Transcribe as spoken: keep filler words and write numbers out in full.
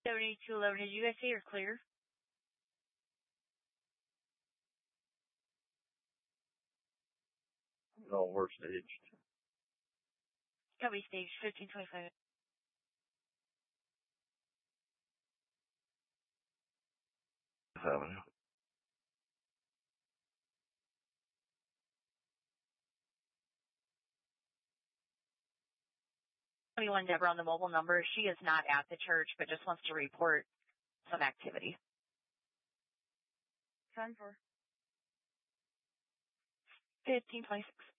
seventy-two eleven, did you guys say you're clear? No, we're staged. Copy, stage fifteen twenty-five. Avenue. twenty-one Deborah on the mobile number. She is not at the church, but just wants to report some activity. ten four. fifteen twenty-six.